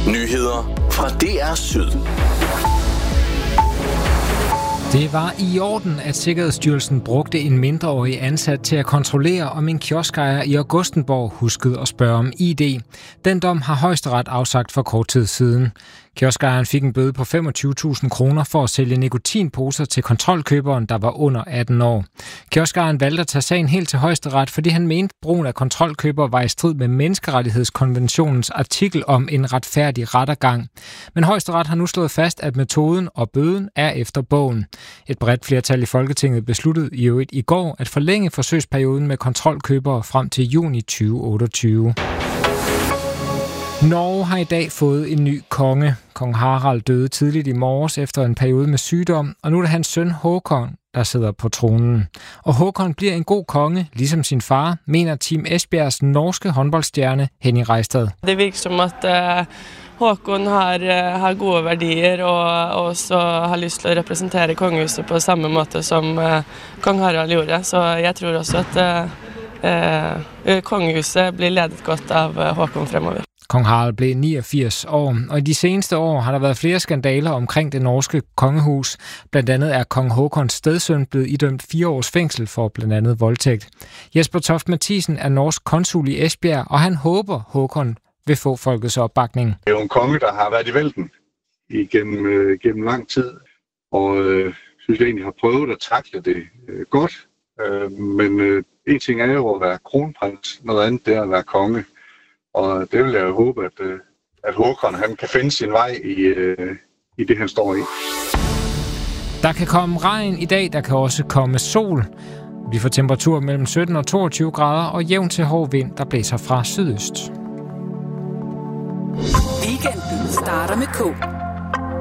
Nyheder fra DR Syd. Det var i orden, at Sikkerhedsstyrelsen brugte en mindreårig ansat til at kontrollere, om en kioskejer i Augustenborg huskede at spørge om ID. Den dom har Højesteret afsagt for kort tid siden. Kioskejeren fik en bøde på 25.000 kroner for at sælge nikotinposer til kontrolkøberen, der var under 18 år. Kioskejeren valgte at tage sagen helt til Højesteret, fordi han mente, brugen af kontrolkøbere var i strid med Menneskerettighedskonventionens artikel om en retfærdig rettergang. Men Højesteret har nu slået fast, at metoden og bøden er efter bogen. Et bredt flertal i Folketinget besluttede i øvrigt i går at forlænge forsøgsperioden med kontrolkøbere frem til juni 2028. Norge har i dag fået en ny konge. Kong Harald døde tidligt i morges efter en periode med sygdom, og nu er det hans søn Håkon, der sidder på tronen. Og Håkon bliver en god konge, ligesom sin far, mener Team Esbjergs norske håndboldstjerne Henning Reistad. Det virker som at Håkon har gode værdier og også har lyst til at repræsentere kongehuset på samme måde som kong Harald gjorde. Så jeg tror også at kongehuset bliver ledet godt af Håkon fremover. Kong Harald blev 89 år, og i de seneste år har der været flere skandaler omkring det norske kongehus. Blandt andet er kong Håkons stedsøn blevet idømt 4 års fængsel for blandt andet voldtægt. Jesper Toft Mathisen er norsk konsul i Esbjerg, og han håber, Håkon vil få folkets opbakning. Det er jo en konge, der har været i vælten gennem lang tid, og synes jeg egentlig har prøvet at takle det godt. Men en ting er jo at være kronprins, noget andet det er at være konge. Og det vil jeg jo håbe, at Håkon han kan finde sin vej i det, han står i. Der kan komme regn i dag, der kan også komme sol. Vi får temperatur mellem 17 og 22 grader og jævn til hård vind, der blæser fra sydøst. Weekenden starter med K.